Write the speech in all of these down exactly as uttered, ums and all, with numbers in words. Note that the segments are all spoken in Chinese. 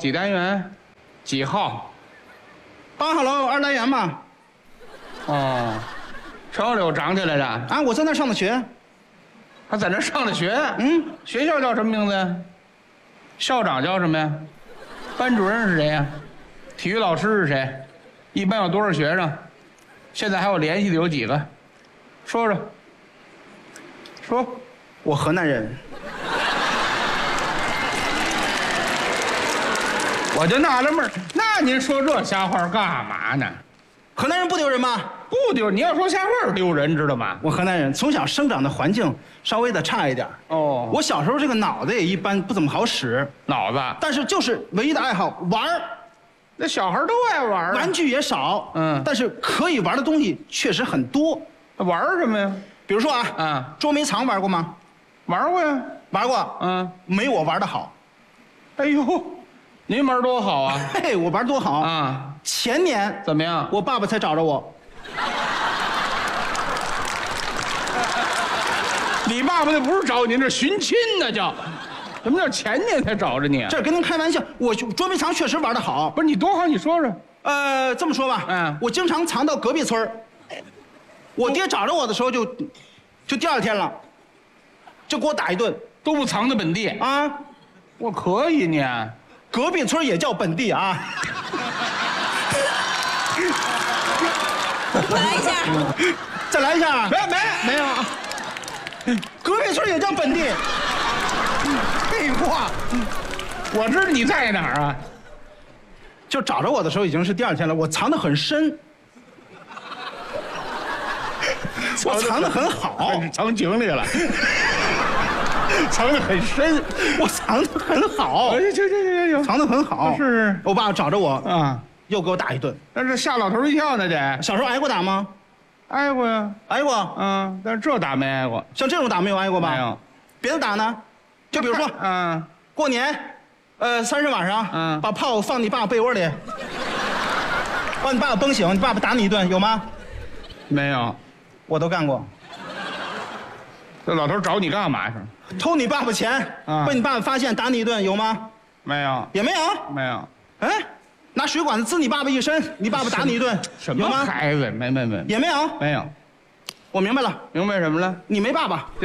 几单元？几号？ 八号楼二单元嘛。 哦，潮流长起来了啊，我在那儿上的学。 还在那上的学？ 嗯， 学校叫什么名字呀？校长叫什么呀？班主任是谁呀？体育老师是谁？一般有多少学生？现在还有联系的有几个？说说。说。 我河南人。 我就纳了闷儿，那您说这瞎话干嘛呢？ 河南人不丢人吗？ 不丢，你要说瞎话丢人，知道吗？ 我河南人，从小生长的环境稍微的差一点。 哦， 我小时候这个脑子也一般，不怎么好使。 脑子， 但是就是唯一的爱好玩儿。 那小孩都爱玩儿， 玩具也少， 嗯， 但是可以玩的东西确实很多。 玩什么呀？ 比如说啊， 嗯， 捉迷藏玩过吗？ 玩过呀， 玩过。 嗯， 没我玩的好。 哎呦，您玩多好啊！ 嘿，我玩多好啊！ 前年怎么样？ 我爸爸才找着我。 你爸爸那不是找你，那寻亲呢叫。什么叫前年才找着你？ 这跟您开玩笑，我捉迷藏确实玩得好。 不是你多好，你说说。 呃，这么说吧， 嗯， 我经常藏到隔壁村我爹找着我的时候就，就第二天了，就给我打一顿。 都不藏在本地啊？ 我可以你。 隔壁村也叫本地啊。 再来一下。 再来一下。 没没没有。隔壁村也叫本地。废话， 我知道你在哪儿啊？ 就找着我的时候已经是第二天了，我藏得很深，我藏得很好， 藏井里了，藏得很深， 我藏得很好， 哎，行行行行， 藏得很好， 是是。 我爸找着我啊， 又给我打一顿， 那是吓老头一跳呢，得。 小时候挨过打吗？ 挨过呀， 挨过， 嗯，但是这打没挨过。 像这种打没有挨过吧？ 没有。 别的打呢？就比如说， 嗯， 过年，呃，三十晚上，嗯，把炮放你爸被窝里，把你爸爸崩醒，你爸爸打你一顿，有吗？ 没有， 我都干过。 这老头找你干嘛去？ 偷你爸爸钱，啊，被你爸爸发现打你一顿，有吗？ 没有， 也没有， 没有。 哎，拿水管子滋你爸爸一身，你爸爸打你一顿， 什么孩子？没没没， 也没有， 没有。 我明白了， 明白什么了？ 你没爸爸。 这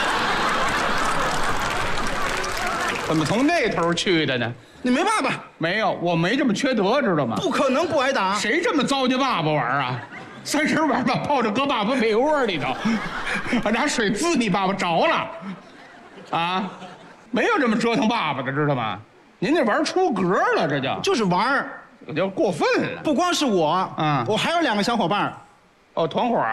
怎么从那头去的呢？ 你没爸爸？ 没有，我没这么缺德，知道吗？ 不可能不挨打。 谁这么糟践爸爸玩啊？三十晚把抱着搁爸爸被窝里头，拿水滋你爸爸着了，啊，没有这么折腾爸爸的，知道吗？您这玩出格了，这叫就是玩， 这叫过分了。 不光是我， 嗯， 我还有两个小伙伴， 哦，团伙，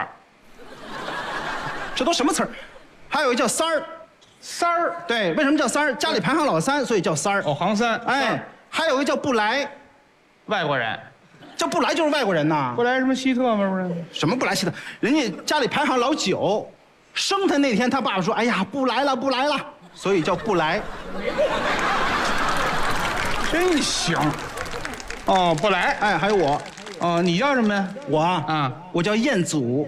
这都什么词儿？还有一叫三儿。三儿，对，为什么叫三儿？家里排行老三，所以叫三儿。 哦，行三。 哎，还有一个叫布莱， 外国人。 这布莱就是外国人呐。 布莱什么希特吗？不是？ 什么布莱希特？人家家里排行老九，生他那天，他爸爸说：“哎呀，不来了，不来了。”所以叫布莱。 真行。哦，布莱。 哎，还有我。 哦，你叫什么呀？ 我啊， 啊， 我叫彦祖。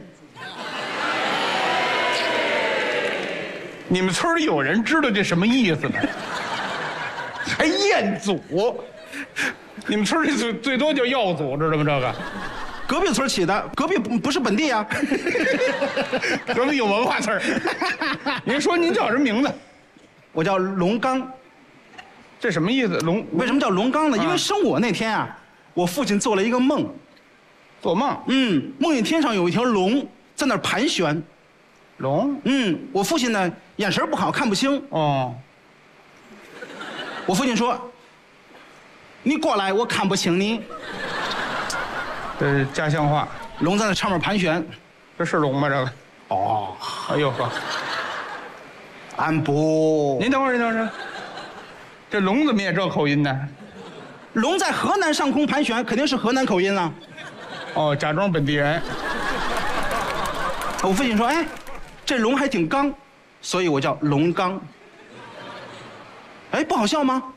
你们村里有人知道这什么意思吗？还彦祖，你们村里最最多叫耀祖，知道吗？这个， 隔壁村起的，隔壁不是本地啊。 隔壁有文化词儿。您说您叫什么名字？ 我叫龙刚。 这什么意思？龙为什么叫龙刚呢？因为生我那天啊，我父亲做了一个梦。 做梦？ 嗯，梦见天上有一条龙在那儿盘旋。 龙？ 嗯，我父亲呢眼神不好，看不清。 哦。 我父亲说：“你过来，我看不清你。” 这是家乡话。 龙在那上面盘旋， 这是龙吗？这个？ 哦， 哎呦呵。 俺不。 您等会儿，您等会儿。这龙怎么也这口音呢？ 龙在河南上空盘旋，肯定是河南口音了。 哦，假装本地人。 我父亲说：“哎。”这龙还挺刚，所以我叫龙刚。哎，不好笑吗？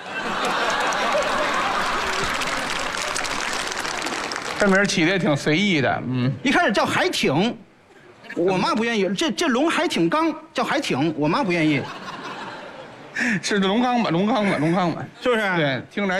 这名起的也挺随意的，嗯。 一开始叫海挺，我妈不愿意。这这龙还挺刚，叫海挺，我妈不愿意。 是龙刚吧？龙刚吧？龙刚吧？ 是不是？ 对，听着。